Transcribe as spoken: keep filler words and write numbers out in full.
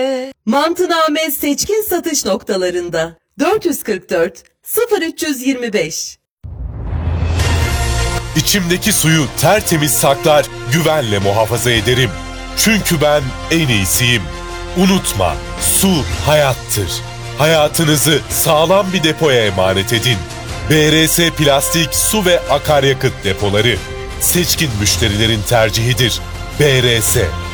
Mantıname seçkin satış noktalarında dört yüz kırk dört sıfır üç yüz yirmi beş. İçimdeki suyu tertemiz saklar, güvenle muhafaza ederim. Çünkü ben en iyisiyim. Unutma, su hayattır. Hayatınızı sağlam bir depoya emanet edin. B R S Plastik Su ve Akaryakıt Depoları. Seçkin müşterilerin tercihidir. B R S